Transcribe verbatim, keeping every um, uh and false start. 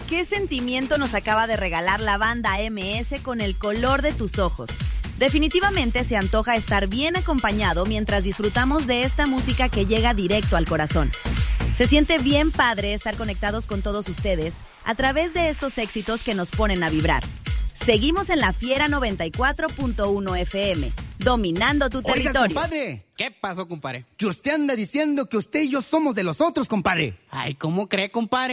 ¿qué sentimiento nos acaba de regalar la banda M S con El color de tus ojos? Definitivamente se antoja estar bien acompañado mientras disfrutamos de esta música que llega directo al corazón. Se siente bien padre estar conectados con todos ustedes a través de estos éxitos que nos ponen a vibrar. Seguimos en La Fiera noventa y cuatro punto uno F M, dominando tu Oiga, territorio. compadre. ¿Qué pasó, compadre? Que usted anda diciendo que usted y yo somos de los otros, compadre. Ay, ¿cómo cree, compadre?